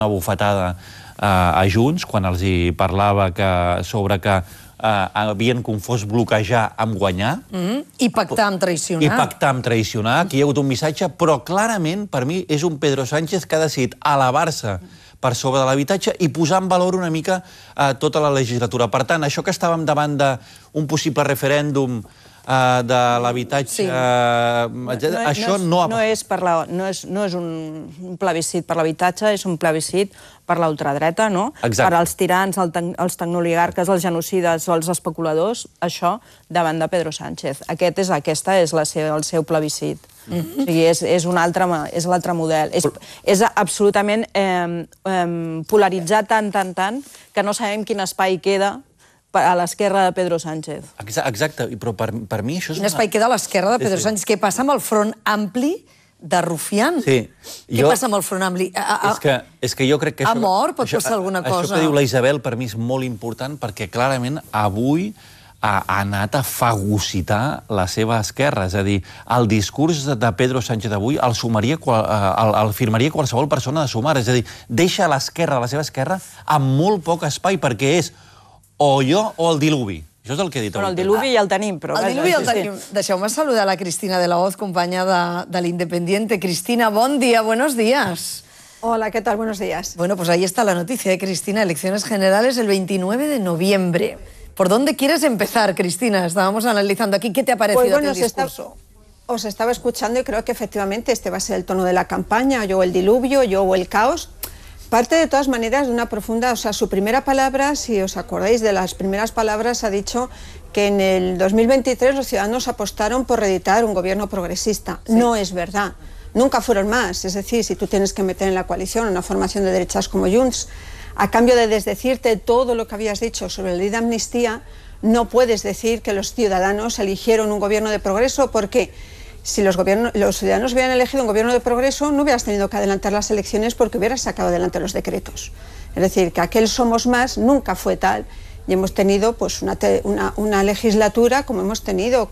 una bufetada a Junts quan els hi parlava sobre que havien confós bloquejar amb guanyar. I pactar amb traicionar. I pactar amb traicionar, que hi ha hagut un missatge, però clarament, per mi, és un Pedro Sánchez que ha decidit elevar-se per sobre de l'habitatge i posar en valor una mica tota la legislatura. Per tant, això que estàvem davant d'un possible referèndum de l'habitatge, això no ha... No és un plebiscit per l'habitatge, és un plebiscit per la ultradreta, no? Per als tirans, els tecnoligarques, els genocides o els especuladors, això davant de Pedro Sánchez. Aquest és el seu plebiscit. O sigui, és l'altre model. És absolutament polaritzat tant que no sabem quin espai queda a l'esquerra de Pedro Sánchez. Exacte, però per mi això és... Quin espai queda a l'esquerra de Pedro Sánchez? Què passa amb el front ampli de Rufián? Sí. Què passa amb el front ampli? És que jo crec que... Ha mort? Pot passar alguna cosa? Això que diu la Isabel per mi és molt important perquè clarament avui ha anat a fagocitar la seva esquerra. És a dir, el discurs de Pedro Sánchez avui el firmaria qualsevol persona de Sumar. És a dir, deixa l'esquerra, la seva esquerra, amb molt poc espai perquè és o jo o el diluvi. Això és el que he dit. Però el diluvi ja el tenim. El diluvi ja el tenim. Deixeu-me saludar la Cristina de la Hoz, companya de l'Independiente. Cristina, bon dia, buenos días. Hola, ¿qué tal? Buenos días. Bueno, pues ahí está la noticia, Cristina. Elecciones generales el 29 de noviembre. ¿Por dónde quieres empezar, Cristina? Estábamos analizando aquí. ¿Qué te ha parecido el discurso? Os estaba escuchando y creo que efectivamente este va a ser el tono de la campaña, yo o el diluvio, yo o el caos. Parte de todas maneras de una profunda, o sea, su primera palabra, si os acordáis de las primeras palabras, ha dicho que en el 2023 los ciudadanos apostaron por reeditar un gobierno progresista. Sí. No es verdad. Nunca fueron más. Es decir, si tú tienes que meter en la coalición una formación de derechas como Junts, a cambio de desdecirte todo lo que habías dicho sobre la ley de amnistía, no puedes decir que los ciudadanos eligieron un gobierno de progreso, porque si los ciudadanos hubieran elegido un gobierno de progreso, no hubieras tenido que adelantar las elecciones porque hubieras sacado adelante los decretos. Es decir, que aquel Somos Más nunca fue tal y hemos tenido pues una legislatura como hemos tenido,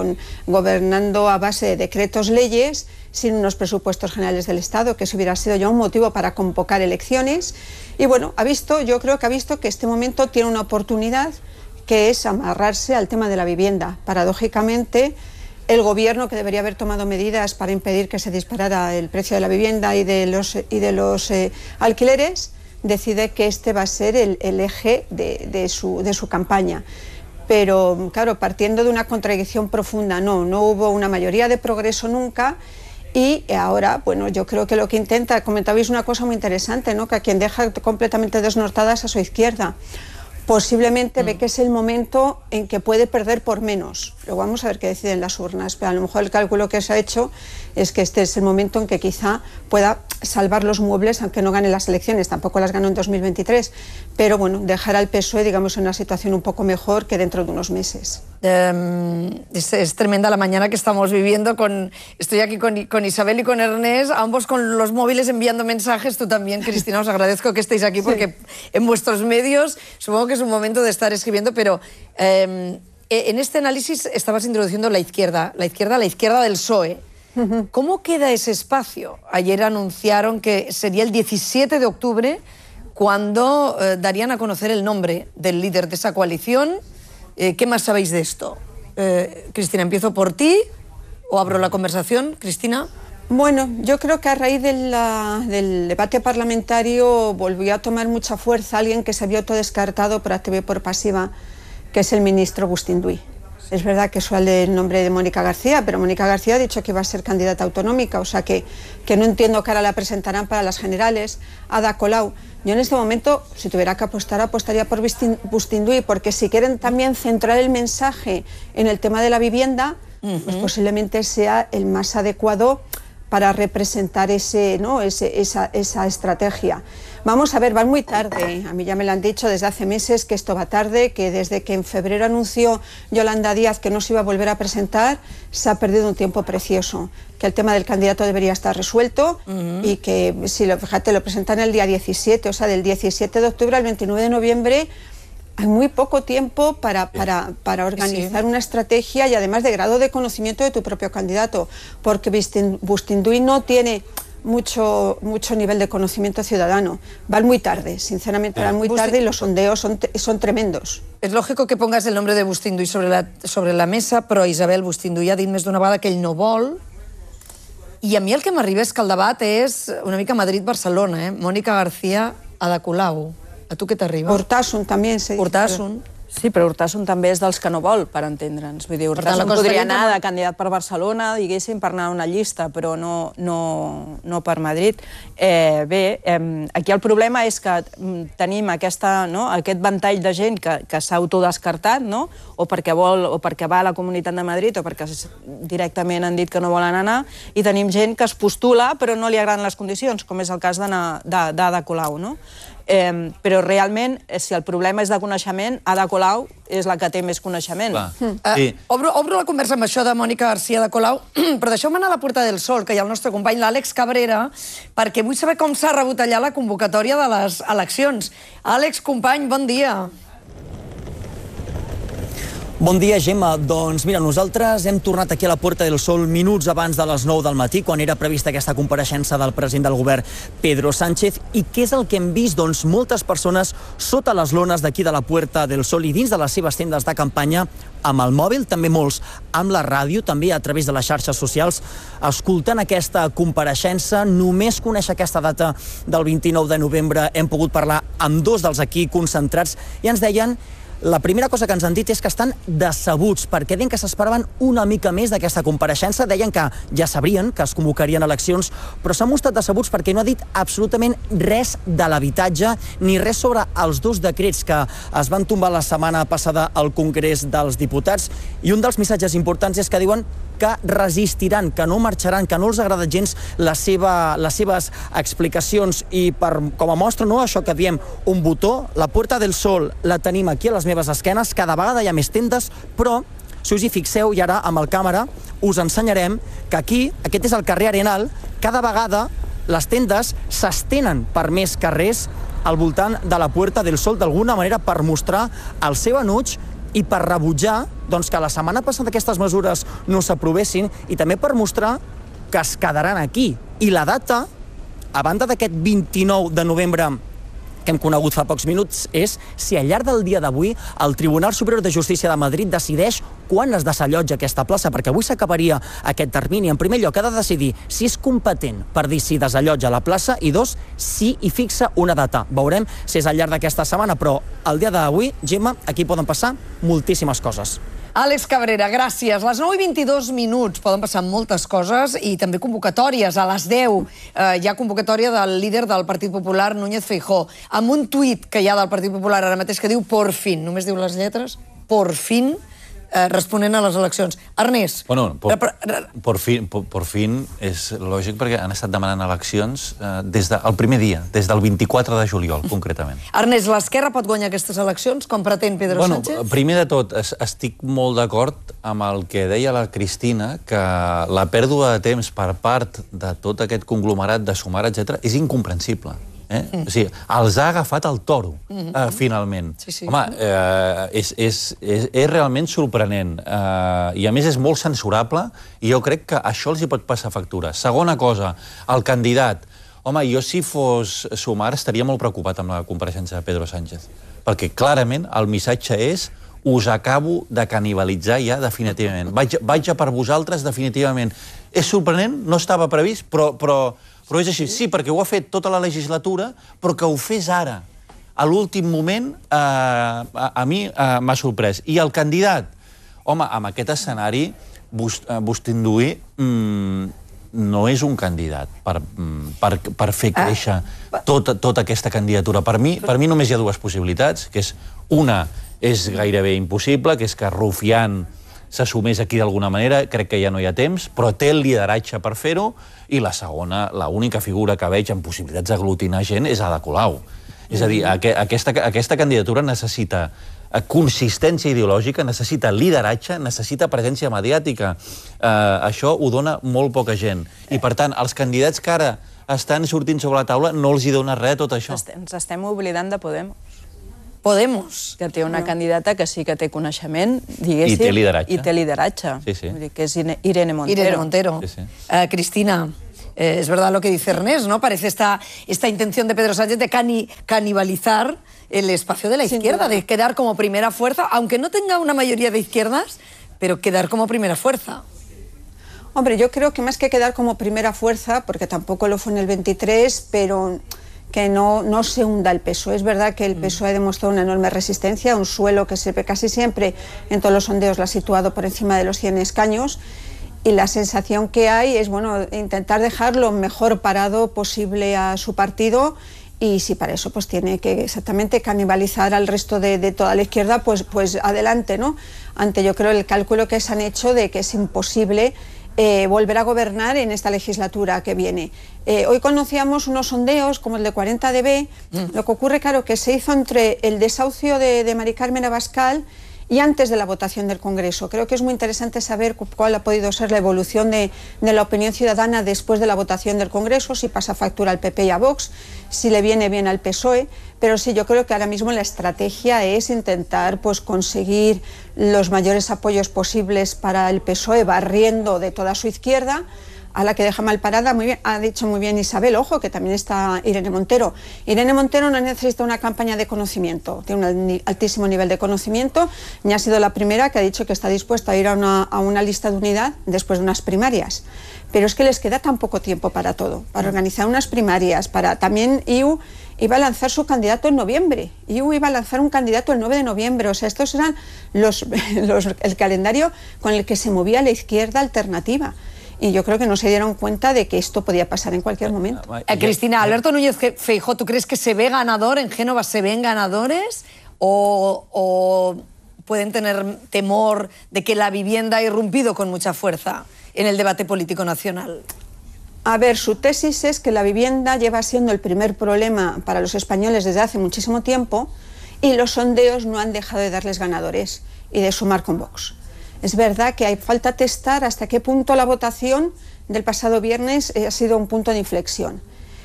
gobernando a base de decretos leyes, sin unos presupuestos generales del Estado, que eso hubiera sido ya un motivo para convocar elecciones. Y bueno, yo creo que ha visto que este momento tiene una oportunidad, que es amarrarse al tema de la vivienda. Paradójicamente, el gobierno, que debería haber tomado medidas para impedir que se disparara el precio de la vivienda y de los alquileres, decide que este va a ser el eje de su campaña. Pero, claro, partiendo de una contradicción profunda, no hubo una mayoría de progreso nunca. Y ahora, bueno, yo creo que lo que intenta, comentabais una cosa muy interesante, ¿no? Que a quien deja completamente desnortadas a su izquierda. Posiblemente ve que es el momento en que puede perder por menos. Luego vamos a ver qué deciden las urnas, pero a lo mejor el cálculo que se ha hecho es que este es el momento en que quizá pueda salvar los muebles, aunque no gane las elecciones. Tampoco las ganó en 2023, pero bueno, dejar al PSOE, digamos, en una situación un poco mejor que dentro de unos meses. Es tremenda la mañana que estamos viviendo. Estoy aquí con Isabel y con Ernest, ambos con los móviles enviando mensajes. Tú también, Cristina, os agradezco que estéis aquí porque en vuestros medios supongo que es un momento de estar escribiendo, pero en este análisis estabas introduciendo la izquierda del PSOE. ¿Cómo queda ese espacio? Ayer anunciaron que sería el 17 de octubre cuando darían a conocer el nombre del líder de esa coalición. ¿Qué más sabéis de esto? Cristina, empiezo por ti o abro la conversación. Cristina. Bueno, yo creo que a raíz del debate parlamentario volvió a tomar mucha fuerza alguien que se vio todo descartado por activa y por pasiva, que es el ministro Agustín Duy. Es verdad que sale el nombre de Mónica García, pero Mónica García ha dicho que va a ser candidata autonómica, o sea que no entiendo que ahora la presentarán para las generales. Ada Colau. Yo en este momento, si tuviera que apostar, apostaría por Agustín Duy, porque si quieren también centrar el mensaje en el tema de la vivienda, pues posiblemente sea el más adecuado para representar esa estrategia. Vamos a ver, van muy tarde. A mí ya me lo han dicho desde hace meses que esto va tarde, que desde que en febrero anunció Yolanda Díaz que no se iba a volver a presentar, se ha perdido un tiempo precioso. Que el tema del candidato debería estar resuelto y que, fíjate, lo presentan el día 17, o sea, del 17 de octubre al 29 de noviembre, hay muy poco tiempo para organizar una estrategia y además de grado de conocimiento de tu propio candidato, porque Agustín Duy no tiene mucho nivel de conocimiento ciudadano. Van muy tarde, sinceramente van muy tarde y los sondeos son tremendos. És lògic que pongas el nombre de Bustinduy sobre la mesa, però Isabel Bustinduy ha dit més d'una vegada que ell no vol. I a mi el que m'arriba és que el debat és una mica Madrid-Barcelona, Mònica García, Ada Colau. A tu què t'arriba? Urtasun també se diu. Urtasun. Sí, però Urtasun també és dels que no vol, per entendre'ns. Vull dir, Urtasun podria anar de candidat per Barcelona, diguéssim, per anar a una llista, però no per Madrid. Bé, aquí el problema és que tenim aquest ventall de gent que s'ha autodescartat, o perquè va a la Comunitat de Madrid o perquè directament han dit que no volen anar, i tenim gent que es postula però no li agraden les condicions, com és el cas d'Ada Colau, no? Però realment, si el problema és de coneixement, Ada Colau és la que té més coneixement. Obro la conversa amb això de Mònica García de Colau, però deixeu-me anar a la Puerta del Sol, que hi ha el nostre company, l'Àlex Cabrera, perquè vull saber com s'ha rebut allà la convocatòria de les eleccions. Àlex, company, bon dia. Bon dia, Gemma. Doncs mira, nosaltres hem tornat aquí a la Puerta del Sol minuts abans de les 9 del matí, quan era prevista aquesta compareixença del president del govern, Pedro Sánchez. I què és el que hem vist? Doncs moltes persones sota les lones d'aquí de la Puerta del Sol i dins de les seves tendes de campanya, amb el mòbil, també molts amb la ràdio, també a través de les xarxes socials, escoltant aquesta compareixença. Només conèixer aquesta data del 29 de novembre hem pogut parlar amb dos dels aquí concentrats i ens deien. La primera cosa que ens han dit és que estan decebuts, perquè deien que s'esperaven una mica més d'aquesta compareixença. Deien que ja sabrien que es convocarien eleccions, però s'han mostrat decebuts perquè no ha dit absolutament res de l'habitatge ni res sobre els dos decrets que es van tombar la setmana passada al Congrés dels Diputats. I un dels missatges importants és que diuen que resistiran, que no marxaran, que no els agrada gens les seves explicacions. I com a mostra, això que diem, un botó, la Puerta del Sol la tenim aquí a les meves esquenes, cada vegada hi ha més tendes, però si us hi fixeu, i ara amb el càmera us ensenyarem que aquí, aquest és el carrer Arenal, cada vegada les tendes s'estenen per més carrers al voltant de la Puerta del Sol, d'alguna manera per mostrar el seu enuig i per rebutjar que la setmana passada aquestes mesures no s'aprovessin i també per mostrar que es quedaran aquí. I la data, a banda d'aquest 29 de novembre que hem conegut fa pocs minuts, és si al llarg del dia d'avui el Tribunal Superior de Justícia de Madrid decideix quan es desallotja aquesta plaça, perquè avui s'acabaria aquest termini. En primer lloc, ha de decidir si és competent per dir si desallotja la plaça i dos, si hi fixa una data. Veurem si és al llarg d'aquesta setmana, però el dia d'avui, Gemma, aquí poden passar moltíssimes coses. Àlex Cabrera, gràcies. Les 9:22 poden passar moltes coses i també convocatòries. A les 10 hi ha convocatòria del líder del Partit Popular, Núñez Feijóo, amb un tuit que hi ha del Partit Popular ara mateix que diu por fin, només diu les lletres, por fin, responent a les eleccions. Ernest... Bueno, por fin és lògic perquè han estat demanant eleccions des del primer dia, des del 24 de juliol, concretament. Ernest, l'esquerra pot guanyar aquestes eleccions, com pretén Pedro Sánchez? Primer de tot, estic molt d'acord amb el que deia la Cristina, que la pèrdua de temps per part de tot aquest conglomerat de Sumar, etc., és incomprensible. O sigui, els ha agafat el toro, finalment. Home, és realment sorprenent. I a més és molt censurable i jo crec que això els hi pot passar factura. Segona cosa, el candidat. Home, jo si fos Sumar estaria molt preocupat amb la compareixença de Pedro Sánchez, perquè clarament el missatge és us acabo de canibalitzar ja definitivament. Vaig a per vosaltres definitivament. És sorprenent, no estava previst, però és així. Sí, perquè ho ha fet tota la legislatura, però que ho fes ara, a l'últim moment, a mi m'ha sorprès. I el candidat, home, amb aquest escenari, Bustinduy no és un candidat per fer créixer tota aquesta candidatura. Per mi només hi ha dues possibilitats, que és una, és gairebé impossible, que és que Rufián s'assumeix aquí d'alguna manera, crec que ja no hi ha temps, però té el lideratge per fer-ho, i la segona, l'única figura que veig amb possibilitats d'aglutinar gent és Ada Colau. És a dir, aquesta candidatura necessita consistència ideològica, necessita lideratge, necessita presència mediàtica. Això ho dona molt poca gent. I, per tant, els candidats que ara estan sortint sobre la taula no els hi dona res tot això. Ens estem oblidant de Podemos. Que té una candidata que sí que té coneixement, diguéssim, i té lideratge. I té lideratge. Sí. Vull dir que és Irene Montero. Irene Montero. Cristina, Es verdad lo que dice Ernest, ¿no? Parece esta intención de Pedro Sánchez de canibalizar el espacio de la izquierda, de quedar como primera fuerza, aunque no tenga una mayoría de izquierdas, pero quedar como primera fuerza. Hombre, yo creo que más que quedar como primera fuerza, porque tampoco lo fue en el 23, pero que no se hunda el PSOE. Es verdad que el PSOE ha demostrado una enorme resistencia, un suelo que casi siempre en todos los sondeos lo ha situado por encima de los 100 escaños, y la sensación que hay es, bueno, intentar dejar lo mejor parado posible a su partido, y si para eso pues tiene que exactamente canibalizar al resto de toda la izquierda, pues adelante, ¿no? Ante, yo creo, el cálculo que se han hecho de que es imposible volver a gobernar en esta legislatura que viene. Hoy conocíamos unos sondeos como el de 40DB. Lo que ocurre, claro, que se hizo entre el desahucio de Mari Carmen Abascal y antes de la votación del Congreso. Creo que es muy interesante saber cuál ha podido ser la evolución de la opinión ciudadana después de la votación del Congreso, si pasa factura al PP y a Vox, si le viene bien al PSOE, pero sí, yo creo que ahora mismo la estrategia es intentar pues conseguir los mayores apoyos posibles para el PSOE, barriendo de toda su izquierda, a la que deja mal parada, muy bien, ha dicho muy bien Isabel, ojo, que también está Irene Montero. Irene Montero no necesita una campaña de conocimiento, tiene un altísimo nivel de conocimiento, y ha sido la primera que ha dicho que está dispuesta a ir a una lista de unidad después de unas primarias. Pero es que les queda tan poco tiempo para todo, para organizar unas primarias, para también IU iba a lanzar su candidato en noviembre, IU iba a lanzar un candidato el 9 de noviembre, o sea, estos eran el calendario con el que se movía la izquierda alternativa. Y yo creo que no se dieron cuenta de que esto podía pasar en cualquier momento. Cristina, Alberto Núñez Feijóo, ¿tú crees que se ve ganador en Génova? ¿Se ven ganadores? ¿O pueden tener temor de que la vivienda ha irrumpido con mucha fuerza en el debate político nacional? A ver, su tesis es que la vivienda lleva siendo el primer problema para los españoles desde hace muchísimo tiempo, y los sondeos no han dejado de darles ganadores y de sumar con Vox. Es verdad que hay falta testar hasta qué punto la votación del pasado viernes ha sido un punto de inflexión.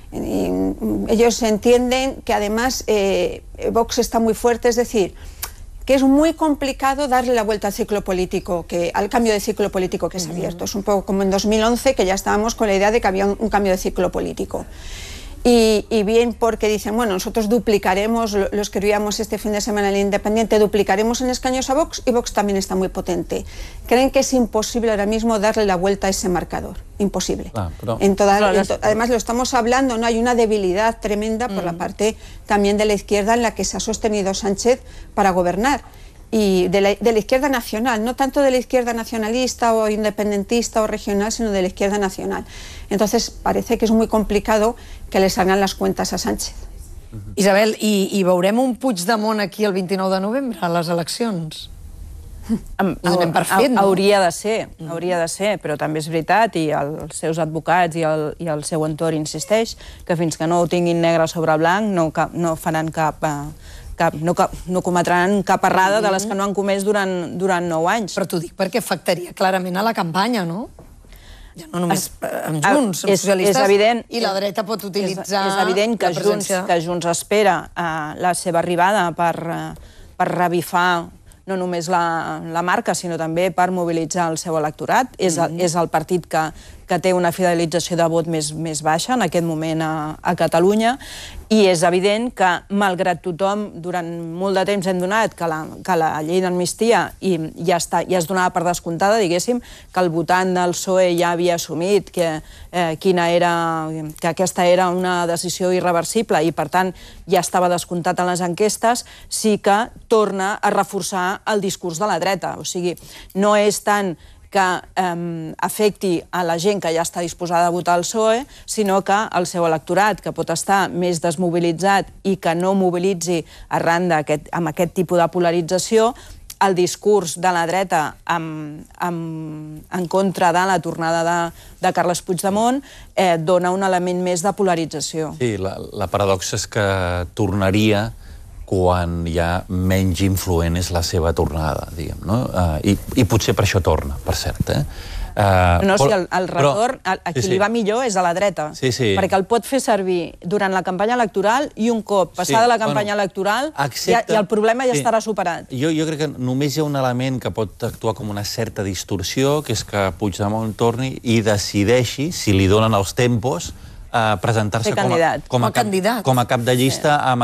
Ellos entienden que además Vox está muy fuerte, es decir, que es muy complicado darle la vuelta al ciclo político, al cambio de ciclo político que es abierto. Es un poco como en 2011, que ya estábamos con la idea de que había un cambio de ciclo político. Y bien porque dicen, bueno, nosotros duplicaremos, lo escribíamos este fin de semana en El Independiente, duplicaremos en escaños a Vox, y Vox también está muy potente. Creen que es imposible ahora mismo darle la vuelta a ese marcador. Imposible. Además lo estamos hablando, ¿no? Hay una debilidad tremenda por la parte también de la izquierda en la que se ha sostenido Sánchez para gobernar. Y de la izquierda nacional, no tanto de la izquierda nacionalista o independentista o regional, sino de la izquierda nacional. Entonces parece que es muy complicado que le salgan las cuentas a Sánchez. Isabel, i veurem un Puigdemont aquí el 29 de novembre, a les eleccions? Anem per fet, no? Hauria de ser, però també és veritat, i els seus advocats i el seu entorn insisteix, que fins que no ho tinguin negre sobre blanc no faran no cometran cap errada de les que no han comès durant 9 anys. Però t'ho dic perquè afectaria clarament a la campanya, no? Ja no només amb Junts, amb socialistes, i la dreta pot utilitzar... És evident que Junts espera la seva arribada per revifar no només la marca, sinó també per mobilitzar el seu electorat. És el partit que té una fidelització de vot més baixa en aquest moment a Catalunya, i és evident que, malgrat tothom, durant molt de temps hem donat que la llei d'amnistia ja es donava per descomptada, diguéssim, que el votant del PSOE ja havia assumit que aquesta era una decisió irreversible i, per tant, ja estava descomptat en les enquestes, sí que torna a reforçar el discurs de la dreta. O sigui, no és tant que afecti a la gent que ja està disposada a votar el PSOE, sinó que el seu electorat, que pot estar més desmobilitzat i que no mobilitzi arran amb aquest tipus de polarització, el discurs de la dreta en contra de la tornada de Carles Puigdemont dona un element més de polarització. Sí, la paradoxa és que tornaria quan ja menys influent és la seva tornada, diguem, no? I potser per això torna, per cert, No, sí, el retorn, a qui li va millor és a la dreta, perquè el pot fer servir durant la campanya electoral i un cop passada la campanya electoral i el problema ja estarà superat. Jo crec que només hi ha un element que pot actuar com una certa distorsió, que és que Puigdemont torni i decideixi, si li donen els tempos, presentar-se com a cap de llista amb